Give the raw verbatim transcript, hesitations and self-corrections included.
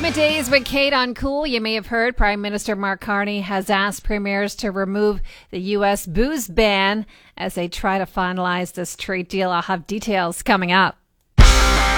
Middays with Kate on Cool. You may have heard Prime Minister Mark Carney has asked premiers to remove the U S booze ban as they try to finalize this trade deal. I'll have details coming up.